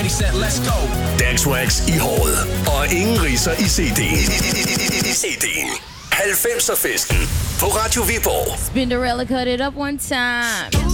Ready, set, let's go. Dagswax i håret. Og ingen riser i CD'en. 90'er festen på Radio Viborg. Spinderella cut it up one time.